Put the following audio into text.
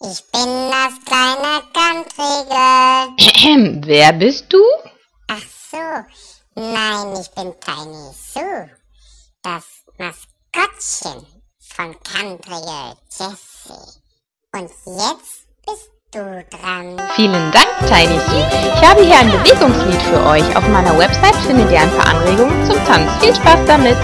Ich bin das kleine Country Girl. Wer bist du? Ach so, nein, ich bin Tiny Sue, das Maskottchen von Country Girl Jessie. Und jetzt bist du dran. Vielen Dank, Tiny Sue. Ich habe hier ein Bewegungslied für euch. Auf meiner Website findet ihr ein paar Anregungen zum Tanz. Viel Spaß damit!